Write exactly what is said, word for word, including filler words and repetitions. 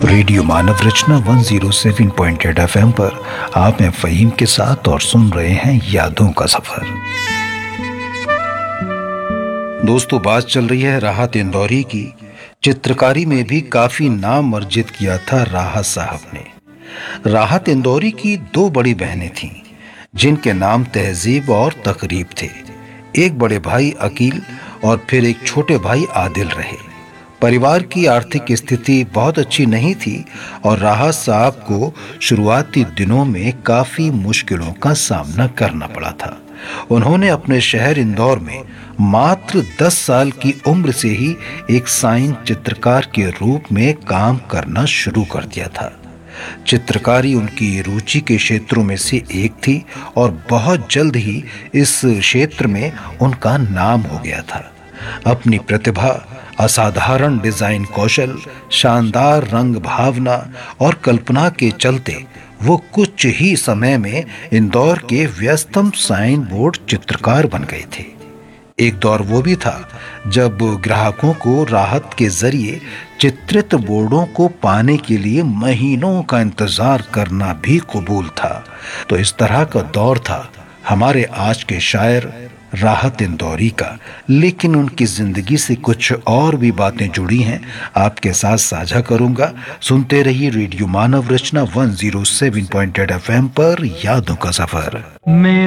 Radio मानव रचना एक सौ सात पॉइंट आठ एफएम पर आप हैं फ़हीम के साथ और सुन रहे हैं यादों का सफर। दोस्तों, बात चल रही है राहत इंदौरी की। चित्रकारी में भी काफी नाम अर्जित किया था राहत साहब ने। राहत इंदौरी की दो बड़ी बहनें थीं जिनके नाम तहजीब और तकरीब थे। एक बड़े भाई अकील और फिर एक छोटे भाई आदिल रहे। परिवार की आर्थिक स्थिति बहुत अच्छी नहीं थी और राहत साहब को शुरुआती दिनों में काफी मुश्किलों का सामना करना पड़ा था। उन्होंने अपने शहर इंदौर में मात्र दस साल की उम्र से ही एक साइन चित्रकार के रूप में काम करना शुरू कर दिया था। चित्रकारी उनकी रुचि के क्षेत्रों में से एक थी और बहुत जल्द ही इस क्षेत्र में उनका नाम हो गया था। अपनी प्रतिभा, असाधारण डिजाइन कौशल, शानदार रंग भावना और कल्पना के चलते वो कुछ ही समय में इंदौर के व्यस्तम साइन बोर्ड चित्रकार बन गए थे। एक दौर वो भी था जब ग्राहकों को राहत के जरिए चित्रित बोर्डों को पाने के लिए महीनों का इंतजार करना भी कबूल था। तो इस तरह का दौर था हमारे आज के शायर राहत इंदौरी का। लेकिन उनकी जिंदगी से कुछ और भी बातें जुड़ी हैं, आपके साथ साझा करूंगा। सुनते रहिए रेडियो मानव रचना एक सौ सात पॉइंट आठ एफएम पर यादों का सफर। मेरा